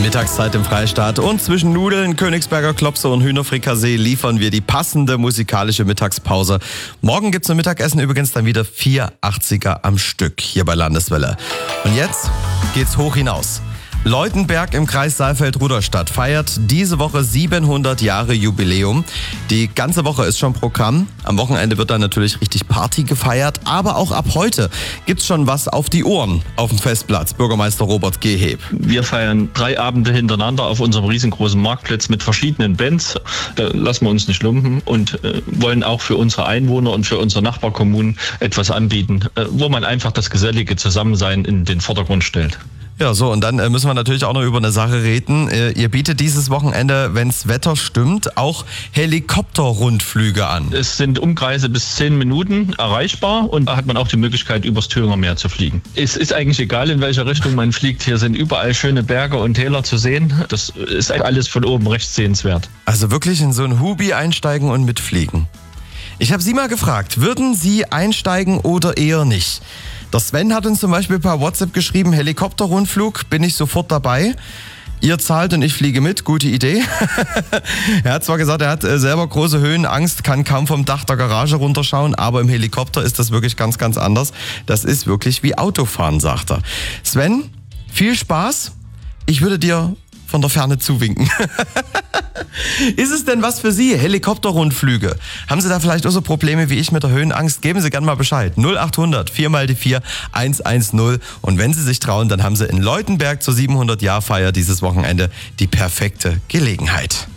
Mittagszeit im Freistaat und zwischen Nudeln, Königsberger Klopse und Hühnerfrikassee liefern wir die passende musikalische Mittagspause. Morgen gibt's zum Mittagessen übrigens dann wieder 4 80er am Stück hier bei Landeswelle. Und jetzt geht's hoch hinaus. Leutenberg im Kreis Saalfeld-Rudolstadt feiert diese Woche 700 Jahre Jubiläum. Die ganze Woche ist schon Programm. Am Wochenende wird dann natürlich richtig Party gefeiert. Aber auch ab heute gibt's schon was auf die Ohren auf dem Festplatz. Bürgermeister Robert Geheb. Wir feiern 3 Abende hintereinander auf unserem riesengroßen Marktplatz mit verschiedenen Bands. Da lassen wir uns nicht lumpen und wollen auch für unsere Einwohner und für unsere Nachbarkommunen etwas anbieten, wo man einfach das gesellige Zusammensein in den Vordergrund stellt. Ja, so, und dann müssen wir natürlich auch noch über eine Sache reden. Ihr bietet dieses Wochenende, wenn's Wetter stimmt, auch Helikopterrundflüge an. Es sind Umkreise bis 10 Minuten erreichbar und da hat man auch die Möglichkeit, übers Thüringer Meer zu fliegen. Es ist eigentlich egal, in welcher Richtung man fliegt. Hier sind überall schöne Berge und Täler zu sehen. Das ist alles von oben recht sehenswert. Also wirklich in so ein Hubi einsteigen und mitfliegen. Ich habe Sie mal gefragt, würden Sie einsteigen oder eher nicht? Der Sven hat uns zum Beispiel per WhatsApp geschrieben, Helikopterrundflug, bin ich sofort dabei. Ihr zahlt und ich fliege mit, gute Idee. Er hat zwar gesagt, er hat selber große Höhenangst, kann kaum vom Dach der Garage runterschauen, aber im Helikopter ist das wirklich ganz, ganz anders. Das ist wirklich wie Autofahren, sagt er. Sven, viel Spaß. Ich würde dir von der Ferne zuwinken. Ist es denn was für Sie? Helikopterrundflüge. Haben Sie da vielleicht auch so Probleme wie ich mit der Höhenangst? Geben Sie gerne mal Bescheid. 0800 4 mal die 4 110. Und wenn Sie sich trauen, dann haben Sie in Leutenberg zur 700-Jahr-Feier dieses Wochenende die perfekte Gelegenheit.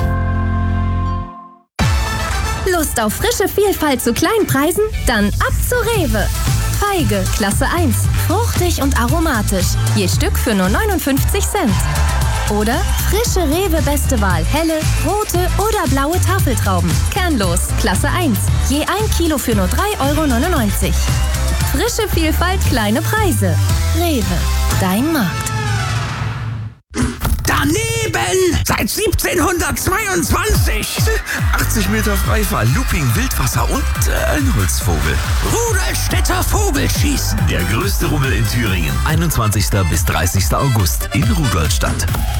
Lust auf frische Vielfalt zu kleinen Preisen? Dann ab zu Rewe. Feige, Klasse 1. Fruchtig und aromatisch. Je Stück für nur 59 Cent. Oder frische Rewe Beste Wahl, helle, rote oder blaue Tafeltrauben. Kernlos, Klasse 1. Je 1 Kilo für nur 3,99 €. Frische Vielfalt, kleine Preise. Rewe, dein Markt. Daneben! Seit 1722! 80 Meter Freifall, Looping, Wildwasser und ein Holzvogel. Rudolstädter Vogelschießen! Der größte Rummel in Thüringen. 21. bis 30. August in Rudolstadt.